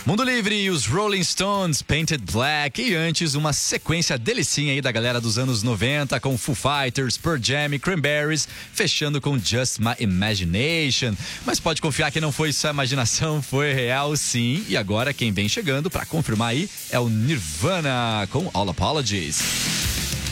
Mundo Livre e os Rolling Stones, Painted Black. E antes, uma sequência delicinha aí da galera dos anos 90 com Foo Fighters, Pearl Jam e Cranberries, fechando com Just My Imagination. Mas pode confiar que não foi só imaginação, foi real sim. E agora quem vem chegando pra confirmar aí é o Nirvana com All Apologies.